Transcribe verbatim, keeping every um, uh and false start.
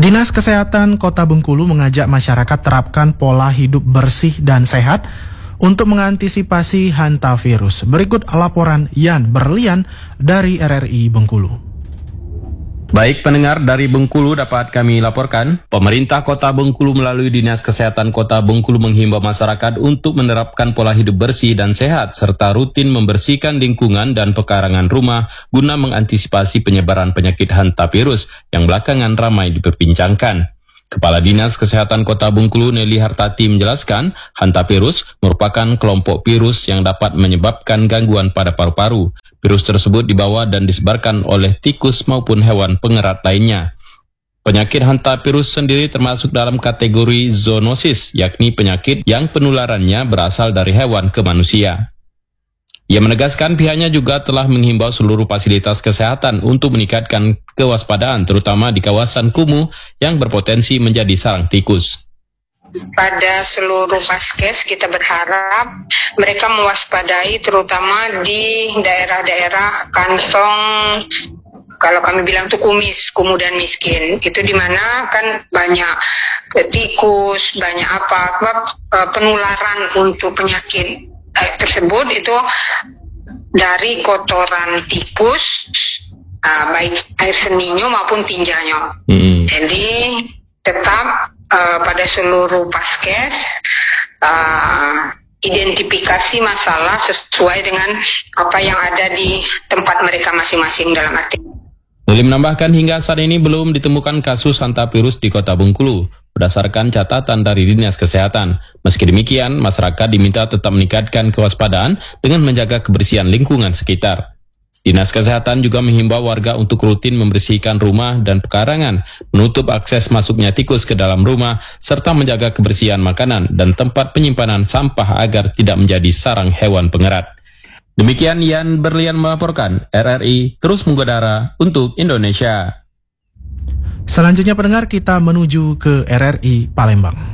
Dinas Kesehatan Kota Bengkulu mengajak masyarakat terapkan pola hidup bersih dan sehat untuk mengantisipasi hantavirus. Berikut laporan Yan Berlian dari R R I Bengkulu. Baik pendengar, dari Bengkulu dapat kami laporkan, pemerintah Kota Bengkulu melalui Dinas Kesehatan Kota Bengkulu menghimbau masyarakat untuk menerapkan pola hidup bersih dan sehat, serta rutin membersihkan lingkungan dan pekarangan rumah guna mengantisipasi penyebaran penyakit hantavirus yang belakangan ramai diperbincangkan. Kepala Dinas Kesehatan Kota Bengkulu Nelly Hartati menjelaskan, hantavirus merupakan kelompok virus yang dapat menyebabkan gangguan pada paru-paru. Virus tersebut dibawa dan disebarkan oleh tikus maupun hewan pengerat lainnya. Penyakit hantavirus sendiri termasuk dalam kategori zoonosis, yakni penyakit yang penularannya berasal dari hewan ke manusia. Ia menegaskan pihaknya juga telah menghimbau seluruh fasilitas kesehatan untuk meningkatkan kewaspadaan, terutama di kawasan kumuh yang berpotensi menjadi sarang tikus. Pada seluruh vaskes kita berharap mereka mewaspadai terutama di daerah-daerah kantong, kalau kami bilang itu kumis, kumuh dan miskin. Itu dimana kan banyak tikus, banyak apa, sebab penularan untuk penyakit tersebut itu dari kotoran tikus, baik air seninya maupun tinjanya. Mm-hmm. Jadi tetap Uh, pada seluruh paskes uh, identifikasi masalah sesuai dengan apa yang ada di tempat mereka masing-masing dalam arti. Nelly menambahkan hingga saat ini belum ditemukan kasus hantavirus di Kota Bengkulu berdasarkan catatan dari Dinas Kesehatan. Meski demikian, masyarakat diminta tetap meningkatkan kewaspadaan dengan menjaga kebersihan lingkungan sekitar. Dinas Kesehatan juga menghimbau warga untuk rutin membersihkan rumah dan pekarangan, menutup akses masuknya tikus ke dalam rumah, serta menjaga kebersihan makanan dan tempat penyimpanan sampah agar tidak menjadi sarang hewan pengerat. Demikian Yan Berlian melaporkan, R R I terus mengudara untuk Indonesia. Selanjutnya pendengar, kita menuju ke R R I Palembang.